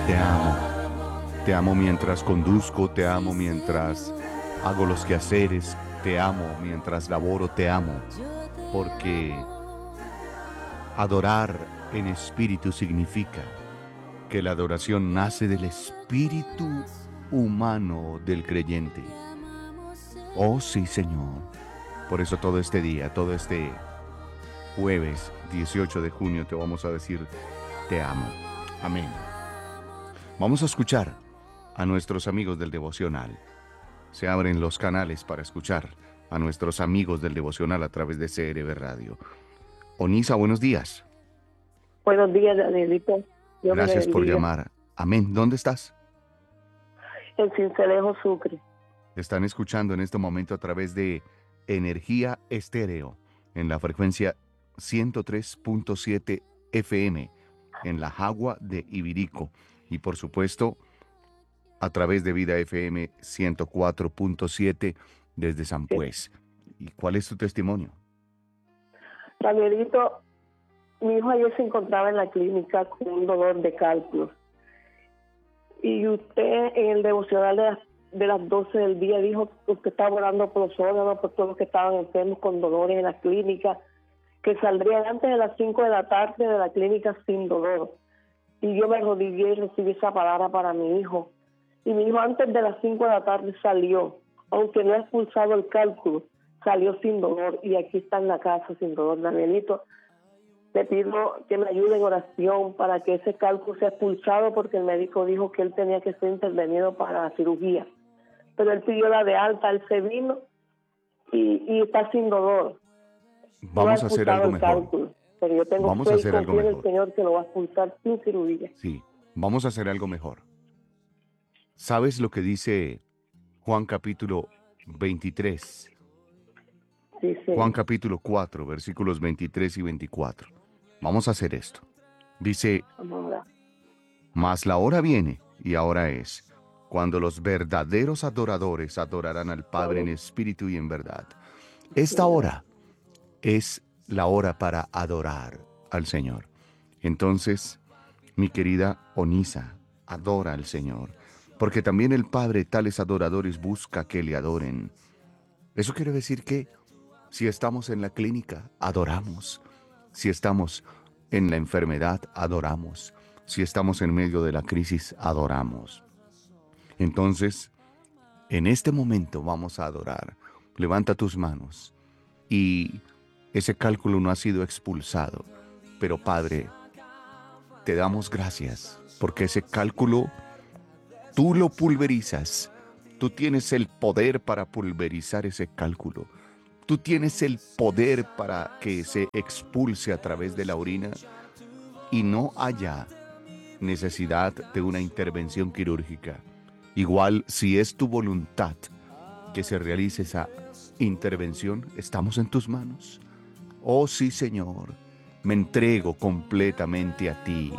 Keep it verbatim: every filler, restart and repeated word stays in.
te amo. Te amo mientras conduzco, te amo mientras hago los quehaceres, te amo mientras laboro, te amo. Porque adorar en espíritu significa que la adoración nace del espíritu humano del creyente. Oh sí, Señor. Por eso todo este día, todo este jueves dieciocho de junio te vamos a decir, te amo. Amén. Vamos a escuchar a nuestros amigos del devocional. Se abren los canales para escuchar a nuestros amigos del devocional a través de C R B Radio. Onisa, buenos días. Buenos días, Danielito. Dios me Gracias por bendiga. llamar. Amén. ¿Dónde estás? En Cincelejo, Sucre. Están escuchando en este momento a través de Energía Estéreo en la frecuencia ciento tres punto siete F M en la Jagua de Ibirico y por supuesto a través de Vida F M ciento cuatro punto siete desde San Pues. ¿Y cuál es tu testimonio? Danielito, mi hijo ayer se encontraba en la clínica con un dolor de cálculos. Y usted en el devocional de las, de las doce del día dijo que usted estaba orando por los órganos, por todos los que estaban enfermos con dolores en la clínica, que saldrían antes de las cinco de la tarde de la clínica sin dolor. Y yo me arrodillé y recibí esa palabra para mi hijo. Y mi hijo antes de las cinco de la tarde salió, aunque no ha expulsado el cálculo, salió sin dolor y aquí está en la casa sin dolor. Danielito, le pido que me ayude en oración para que ese cálculo sea expulsado porque el médico dijo que él tenía que ser intervenido para la cirugía. Pero él pidió la de alta, él se vino y, y está sin dolor. Vamos no a hacer algo mejor. Cálculo, pero yo tengo Vamos fe a y hacer algo confío en el mejor. Señor que lo va a expulsar sin cirugía. Sí, vamos a hacer algo mejor. ¿Sabes lo que dice Juan capítulo veintitrés? Sí, sí. Juan capítulo cuatro, versículos veintitrés y veinticuatro. Vamos a hacer esto. Dice, mas la hora viene, y ahora es, cuando los verdaderos adoradores adorarán al Padre en espíritu y en verdad. Esta hora es la hora para adorar al Señor. Entonces, mi querida Onisa, adora al Señor, porque también el Padre tales adoradores busca que le adoren. Eso quiere decir que si estamos en la clínica, adoramos. Si estamos en la enfermedad, adoramos. Si estamos en medio de la crisis, adoramos. Entonces, en este momento vamos a adorar. Levanta tus manos. Y ese cálculo no ha sido expulsado. Pero Padre, te damos gracias porque ese cálculo tú lo pulverizas. Tú tienes el poder para pulverizar ese cálculo. Tú tienes el poder para que se expulse a través de la orina y no haya necesidad de una intervención quirúrgica. Igual, si es tu voluntad que se realice esa intervención, estamos en tus manos. Oh sí, Señor, me entrego completamente a ti.